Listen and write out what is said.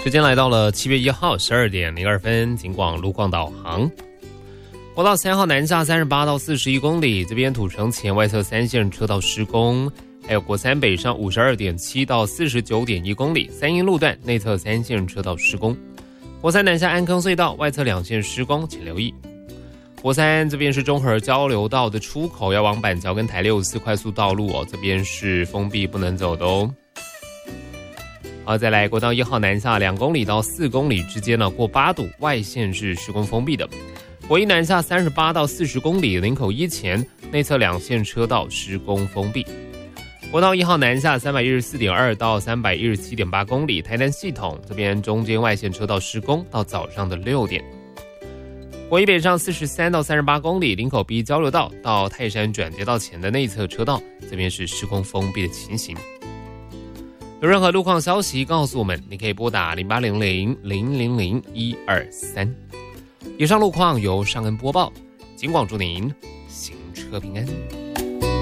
时间来到了7月1号12点02分，警广路况导航。国道3号南下38到41公里，这边土城前外侧3线车道施工，还有国三北上52.7到49.1公里，三营路段内侧3线车道施工。国三南下安坑隧道外侧2线施工，请留意。国三这边是中和交流道的出口，要往板桥跟台64快速道路这边是封闭不能走的哦。好，再来国道1号南下2公里到4公里之间过八堵外线是施工封闭的。国一南下38到40公里，林口一前内侧2线车道施工封闭。国道1号南下314.2到317.8公里，台南系统这边中间外线车道施工到早上的6点。国一北上43到38公里，林口 B 交流道到泰山转接道前的内侧车道，这边是施工封闭的情形。有任何路况消息告诉我们，你可以拨打0800-000-123。以上路况由尚恩播报，警广祝您行车平安。